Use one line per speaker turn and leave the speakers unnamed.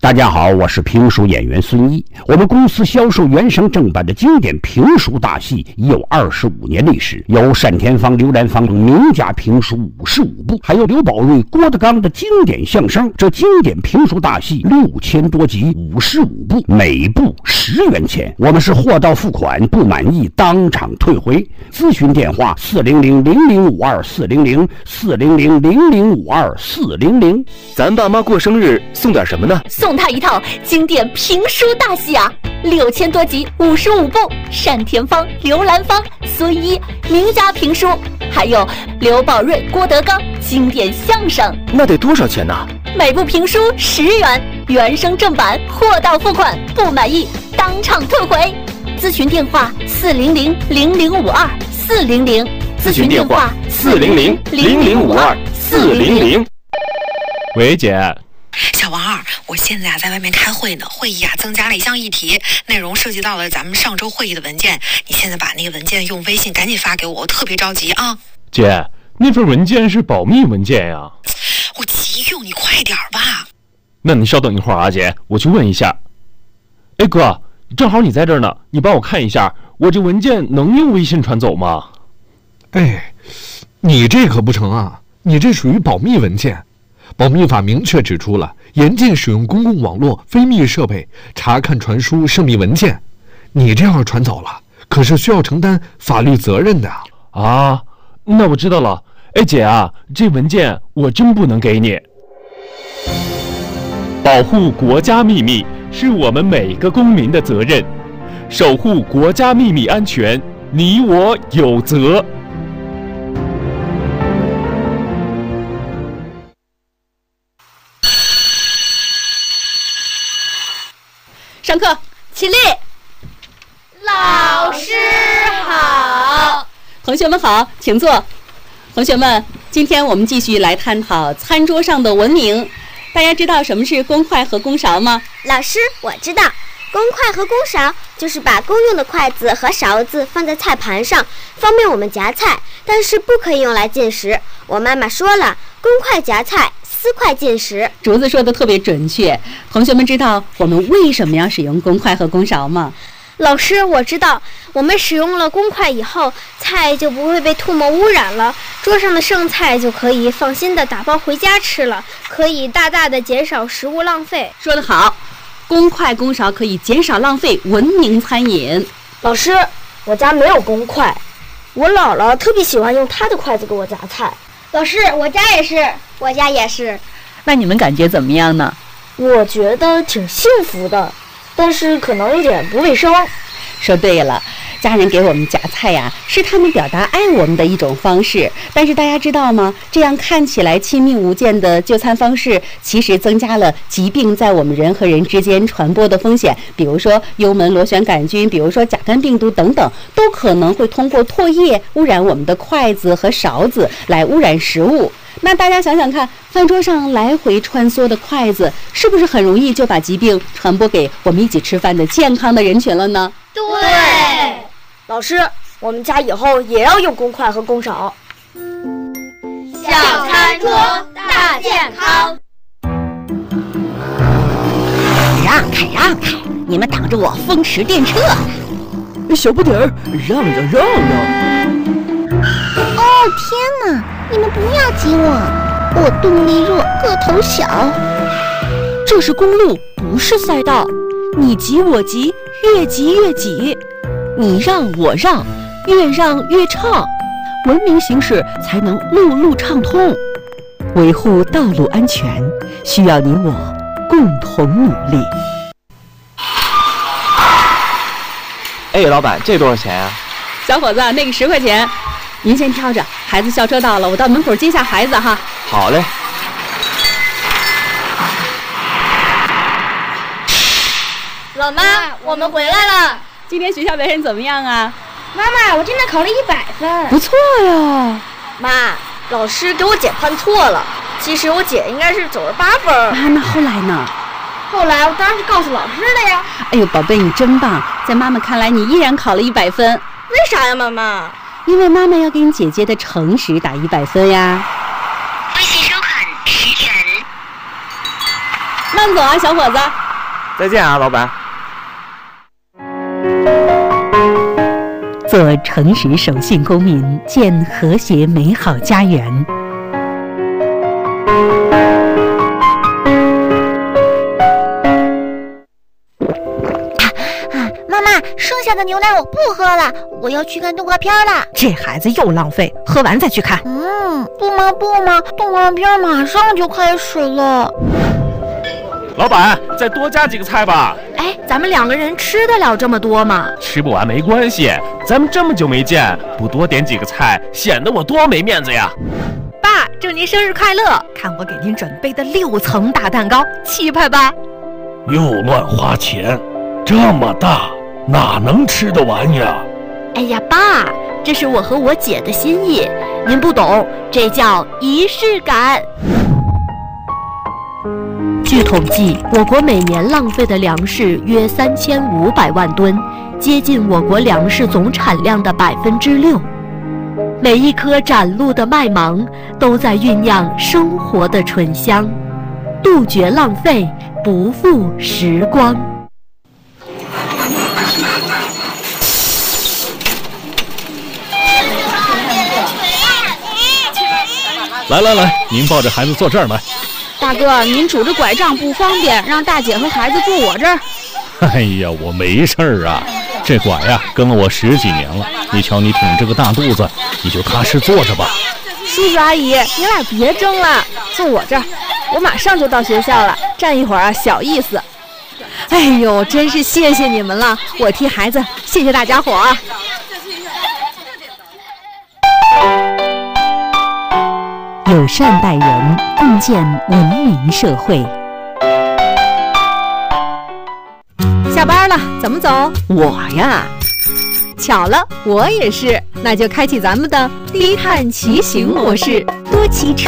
大家好，我是评书演员孙一。我们公司销售原声正版的经典评书大戏已有25年历史，有单田芳、刘兰芳等名家评书55部，还有刘宝瑞、郭德纲的经典相声。这经典评书大戏6000多集，55部，每部10元钱。我们是货到付款，不满意当场退回。咨询电话400-0052-400，400-0052-400。
咱爸妈过生日送点什么呢？
送他一套经典评书大戏啊，6000多集，55部，单田芳、刘兰芳、孙一名家评书，还有刘宝瑞、郭德纲经典相声。
那得多少钱呢？
每部评书10元，原声正版，货到付款，不满意当场退回。咨询电话400-0052-400，
咨询电话400-0052-400。喂，姐。
小王二，我现在在外面开会呢，会议增加了一项议题，内容涉及到了咱们上周会议的文件。你现在把那个文件用微信赶紧发给我，我特别着急啊！
姐，那份文件是保密文件呀。
我急用，你快点吧。
那你稍等一会儿啊，姐，我去问一下。哎哥，正好你在这儿呢，你帮我看一下，我这文件能用微信传走吗？
哎，你这可不成啊，你这属于保密文件。保密法明确指出了，严禁使用公共网络、非密设备查看、传输涉密文件。你这要传走了，可是需要承担法律责任的
啊。那我知道了。哎，姐啊，这文件我真不能给你。保护国家秘密是我们每个公民的责任，守护国家秘密安全，你我有责。
上课，起立。
老师好。
同学们好，请坐。同学们，今天我们继续来探讨餐桌上的文明。大家知道什么是公筷和公勺吗？
老师，我知道，公筷和公勺就是把公用的筷子和勺子放在菜盘上，方便我们夹菜，但是不可以用来进食。我妈妈说了，公筷夹菜，私筷进食。
竹子说的特别准确。同学们知道我们为什么要使用公筷和公勺吗？
老师，我知道，我们使用了公筷以后，菜就不会被唾沫污染了，桌上的剩菜就可以放心的打包回家吃了，可以大大的减少食物浪费。
说得好，公筷公勺可以减少浪费，文明餐饮。
老师，我家没有公筷，我姥姥特别喜欢用她的筷子给我夹菜。
老师，我家也是，我家也是。
那你们感觉怎么样呢？
我觉得挺幸福的，但是可能有点不卫生。
说对了，家人给我们夹菜呀，是他们表达爱我们的一种方式。但是大家知道吗？这样看起来亲密无间的就餐方式，其实增加了疾病在我们人和人之间传播的风险。比如说幽门螺旋杆菌，比如说甲肝病毒等等，都可能会通过唾液污染我们的筷子和勺子，来污染食物。那大家想想看，饭桌上来回穿梭的筷子，是不是很容易就把疾病传播给我们一起吃饭的健康的人群了呢？
对。
老师，我们家以后也要用公筷和公勺。
小餐桌大健康。
让开让开，你们挡着我风驰电掣了。
小不点儿，让让让让。
哦天哪，你们不要挤我，我动力弱，个头小。
这是公路，不是赛道，你挤我挤，越挤越挤，你让我让，越让越畅，文明行驶才能路路畅通。维护道路安全，需要你我共同努力。
哎，老板，这多少钱啊？
小伙子，那个10块钱，您先挑着。孩子校车到了，我到门口接下孩子哈。
好嘞。
老妈，我们回来了。
今天学校表现怎么样啊？
妈妈，我今天考了100分。
不错呀。
妈，老师给我姐判错了，其实我姐应该是98分。
啊，那后来呢？
后来我当然是告诉老师了呀。
哎呦，宝贝，你真棒！在妈妈看来，你依然考了100分。
为啥呀，妈妈？
因为妈妈要给你姐姐的诚实打100分呀。
微信收款10元。
慢走啊，小伙子。
再见啊，老板。
做诚实守信公民，建和谐美好家园。
妈妈，剩下的牛奶我不喝了，我要去看动画片了。
这孩子又浪费，喝完再去看。
不嘛，动画片马上就开始了。
老板，再多加几个菜吧。
哎，咱们2个人吃得了这么多吗？
吃不完没关系，咱们这么久没见，不多点几个菜，显得我多没面子呀。
爸，祝您生日快乐！看我给您准备的6层大蛋糕，气派吧？
又乱花钱，这么大哪能吃得完呀？
哎呀，爸，这是我和我姐的心意，您不懂，这叫仪式感。据统计，我国每年浪费的粮食约3500万吨，接近我国粮食总产量的6%。每一颗展露的麦芒，都在酝酿生活的醇香，杜绝浪费，不负时光。
来，您抱着孩子坐这儿来。
大哥，您拄着拐杖不方便，让大姐和孩子坐我这儿。
哎呀，我没事儿啊，这拐呀跟了我10几年了。你瞧你挺着个大肚子，你就踏实坐着吧。
叔叔阿姨，你俩别争了，坐我这儿，我马上就到学校了，站一会儿啊小意思。
哎呦，真是谢谢你们了，我替孩子谢谢大家伙啊。
友善待人，共建文明社会。
下班了，怎么走？我呀，巧了，我也是。那就开启咱们的低碳骑行模式，
多骑车，